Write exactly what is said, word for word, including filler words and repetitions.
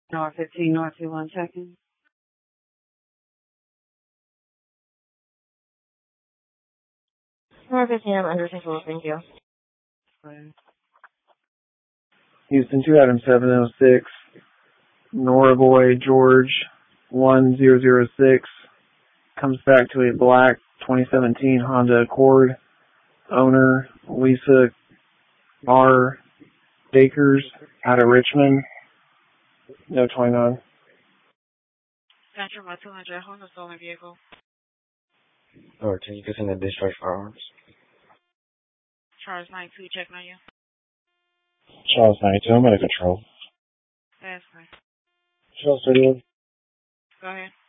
North fifteen, North two one, checking. North fifteen, I'm under control, thank you. Right. Houston two Adam seven oh six, Norboy George one zero zero six, comes back to a black twenty seventeen Honda Accord, owner Lisa R. Dakers, out of Richmond, no twenty-nine. Central one two hundred, Honda stolen vehicle. Or can you get in the discharge firearms? Charles ninety-two, checking on you. Charles ninety-two, I'm under control. That's fine. Charles thirty-one. Go ahead.